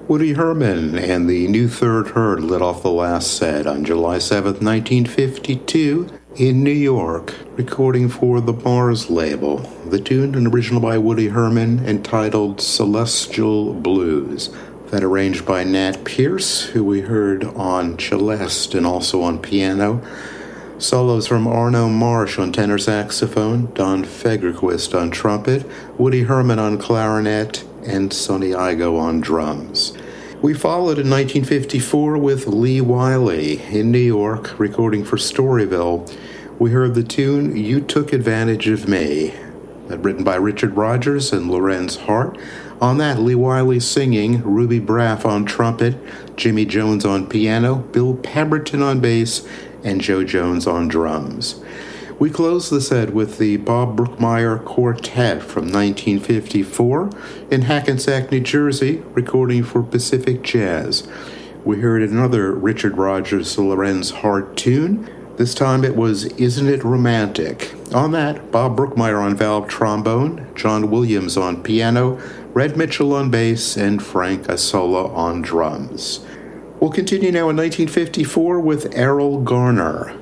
Woody Herman and the New Third Herd lit off the last set on July 7th, 1952, in New York, recording for the Mars label. The tune, an original by Woody Herman, entitled Celestial Blues. That arranged by Nat Pierce, who we heard on celeste and also on piano. Solos from Arno Marsh on tenor saxophone, Don Fagerquist on trumpet, Woody Herman on clarinet, and Sonny Igo on drums. We followed in 1954 with Lee Wiley in New York, recording for Storyville. We heard the tune You Took Advantage of Me, written by Richard Rodgers and Lorenz Hart. On that, Lee Wiley singing, Ruby Braff on trumpet, Jimmy Jones on piano, Bill Pemberton on bass, and Joe Jones on drums. We closed the set with the Bob Brookmeyer Quartet from 1954 in Hackensack, New Jersey, recording for Pacific Jazz. We heard another Richard Rodgers Lorenz Hart tune. This time it was Isn't It Romantic? On that, Bob Brookmeyer on valve trombone, John Williams on piano, Red Mitchell on bass, and Frank Asola on drums. We'll continue now in 1954 with Errol Garner.